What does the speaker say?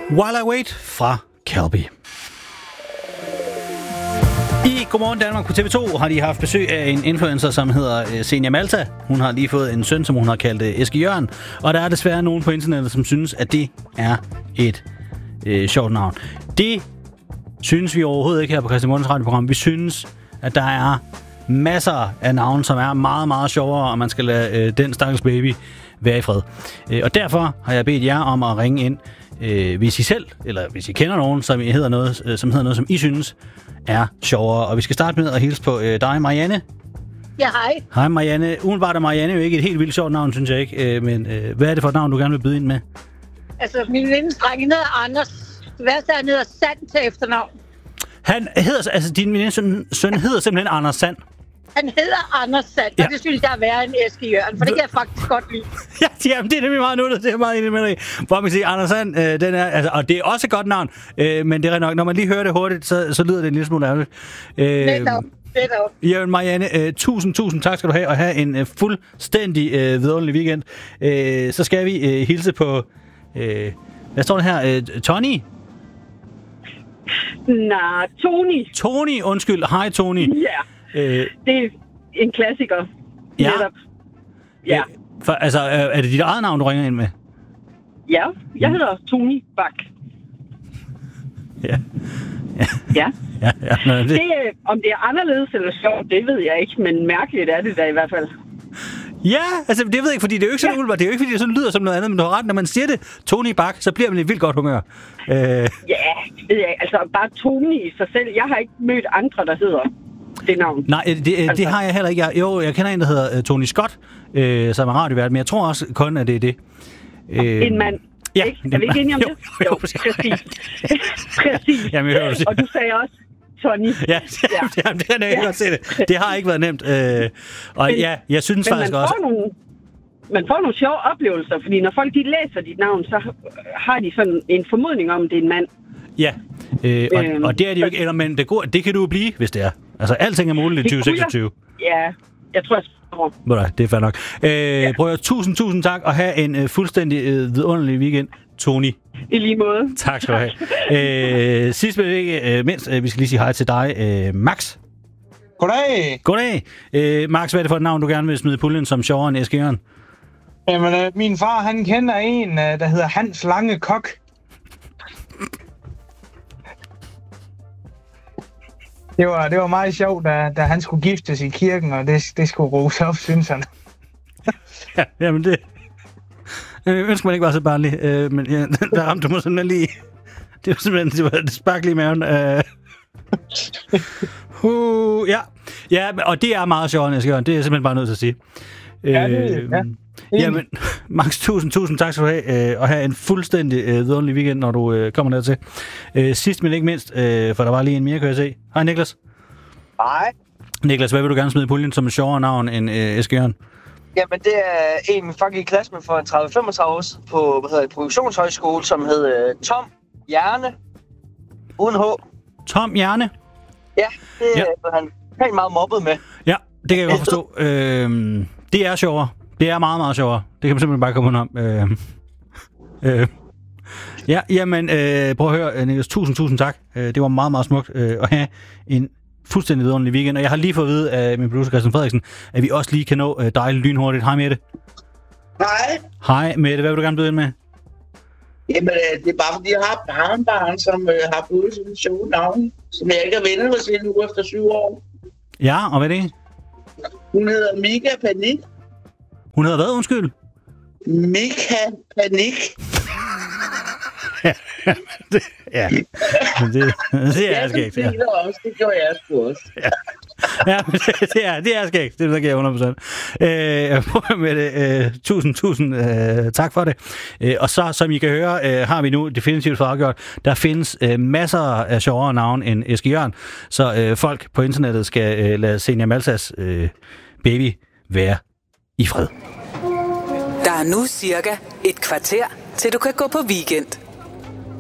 While I Wait fra Calby. I Godmorgen Danmark på TV2 har de haft besøg af en influencer, som hedder Zenia Malta. Hun har lige fået en søn, som hun har kaldt Eske Jørgen. Og der er desværre nogen på internettet, som synes, at det er et sjovt navn. Det synes vi overhovedet ikke her på Christian Mundens radioprogram. Vi synes, at der er masser af navne, som er meget, meget sjovere, og man skal lade den stakkels baby være i fred. Og derfor har jeg bedt jer om at ringe ind, hvis I selv, eller hvis I kender nogen, som hedder noget, som I synes er sjovere. Og vi skal starte med at hilse på dig, Marianne. Ja, hej. Hej, Marianne. Umiddelbart er Marianne jo ikke et helt vildt sjovt navn, synes jeg ikke. Men hvad er det for et navn, du gerne vil byde ind med? Altså, min venindstreng hedder Anders. Værste han hedder Sand til efternavn. Han hedder, altså din venindesøn hedder simpelthen Anders Sand. Han hedder Anders Sand, og det synes jeg er værre end Eske Jørgen, for det kan jeg faktisk godt lide. Ja, det er nemlig meget nuttet. Det er meget enig med dig. Hvor man siger, Anders Sand, den er, altså, og det er også et godt navn, men det er nok, når man lige hører det hurtigt, så lyder det en lille smule ærgerligt. Netop. Ja, Marianne, tusind tak skal du have, og have en fuldstændig vidunderlig weekend. Så skal vi hilse på, hvad står der her? Tony? Nej, Tony. Tony, undskyld. Hej, Tony. Ja, det er en klassiker. Ja. Netop. Ja. Altså, er det dit eget navn, du ringer ind med? Ja, jeg hedder Tony Bak. Ja. Ja. Nå, det... Om det er anderledes eller sjovt, det ved jeg ikke, men mærkeligt er det da i hvert fald. Ja, altså det ved jeg ikke, fordi det er jo ikke sådan umiddelbart. Det er jo ikke, fordi det sådan lyder som noget andet, men du har ret. Når man siger det, Tony Bak, så bliver man i vildt godt humør. Ja, det ved jeg. Altså bare Tony i sig selv. Jeg har ikke mødt andre, der hedder det navn. Nej, det har jeg heller ikke. Jeg kender en, der hedder Tony Scott, som er radiovært, men jeg tror også kun, at det er det. En mand. Ja. Ikke? Er vi ikke enige om det? Jo, præcis. Jamen, jeg hører, du siger. Og du sagde også Tony. Ja, det kan jeg ikke godt se det. Det har ikke været nemt. Og ja, jeg synes faktisk også... Man får nogle sjove oplevelser, fordi når folk de læser dit navn, så har de sådan en formodning om, at det er en mand. Ja, og det er det jo ikke, eller, men det kan du jo blive, hvis det er. Altså, alting er muligt i 2026. Ja, jeg tror, det er fair nok. Prøv at tusind tak, og have en fuldstændig vidunderlig weekend, Tony. I lige måde. Tak skal du have. Sidst men ikke mindst, vi skal lige sige hej til dig, Max. Goddag. Max, hvad er det for et navn, du gerne vil smide i puljen som sjovere end Eske Jørgen? Jamen, min far, han kender en, der hedder Hans Lange Kok. Det var meget sjovt, da han skulle giftes i kirken, og det skulle rose op, synes han. Ja, jamen det... Jeg ønsker man ikke var så barnlig, men ja, der ramte du mig simpelthen lige... Det var simpelthen det spark lige i maven. Ja, og det er meget sjovt, jeg skal gøre. Det er jeg simpelthen bare nødt til at sige. Ja. Jamen, Max, tusind tak skal du have, og have en fuldstændig vidunderlig weekend, når du kommer dertil. Sidst, men ikke mindst, for der var lige en mere, kan jeg se. Hej, Niklas. Hej. Niklas, hvad vil du gerne smide i puljen som en sjovere navn end Eske Jørgen? Jamen, det er en fucking klasse med for en 30-35 år på produktionshøjskole, som hed Tom Hjerne. Uden H. Tom Hjerne? Ja, det er han helt meget mobbet med. Ja, det kan jeg godt forstå. Det er sjovere. Det er meget, meget sjovere. Det kan man simpelthen bare komme om. Ja, jamen, prøv at høre, Niklas. Tusind tak. Det var meget, meget smukt at have en fuldstændig vidunderlig weekend. Og jeg har lige fået at vide af min producer Christian Frederiksen, at vi også lige kan nå dig lynhurtigt. Hej, Mette. Hej, Mette. Hvad vil du gerne byde ind med? Jamen, det er bare fordi, jeg har et barnbarn, som har fået sådan en sjov navn, som jeg ikke har vendt mig til nu efter 7 år. Ja, og hvad er det? Hun hedder Mika Panik. Hun hedder hvad, undskyld? Mika Panik. Det er skægt. Ja, det gjorde jeg sgu også. Ja, det er skægt. Det giver jeg 100%. Jeg prøver med det. Tusind tak for det. Og så, som I kan høre, har vi nu definitivt afgjort, der findes masser af sjovere navne end Eske Jørgen, så folk på internettet skal lade Zenia Maltas baby være i fred. Der er nu cirka et kvarter, til du kan gå på weekend.